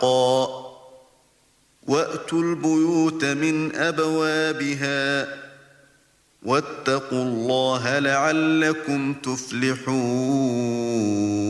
حقا وأتوا البيوت من أبوابها واتقوا الله لعلكم تفلحون